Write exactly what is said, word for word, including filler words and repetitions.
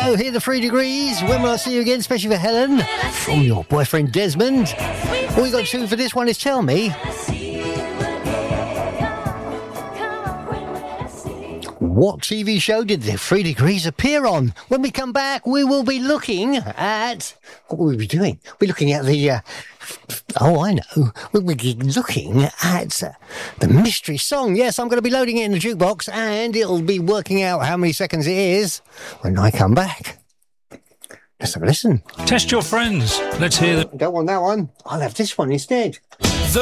go. Here the three degrees. When will I see you again? Especially for Helen. From your boyfriend Desmond. All you got to do for this one is tell me. What T V show did the Three Degrees appear on? When we come back, we will be looking at... What will we be doing? We're looking at the... Uh, oh, I know. We'll be looking at uh, the mystery song. Yes, I'm going to be loading it in the jukebox, and it'll be working out how many seconds it is when I come back. Let's have a listen. Test your friends. Let's hear them. Don't want that one. I'll have this one instead.